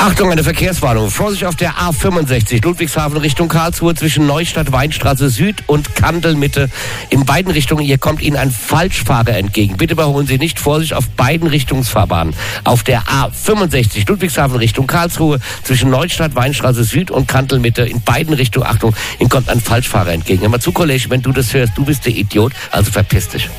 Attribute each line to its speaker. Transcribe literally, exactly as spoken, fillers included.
Speaker 1: Achtung, eine Verkehrswarnung. Vorsicht auf der A fünfundsechzig, Ludwigshafen Richtung Karlsruhe zwischen Neustadt, Weinstraße Süd und Kandelmitte. In beiden Richtungen, hier kommt Ihnen ein Falschfahrer entgegen. Bitte überholen Sie nicht. Vorsicht auf beiden Richtungsfahrbahnen. Auf der A fünfundsechzig, Ludwigshafen Richtung Karlsruhe zwischen Neustadt, Weinstraße Süd und Kandelmitte. In beiden Richtungen, Achtung, Ihnen kommt ein Falschfahrer entgegen. Hör mal zu, Kollege, wenn du das hörst, du bist der Idiot, also verpiss dich.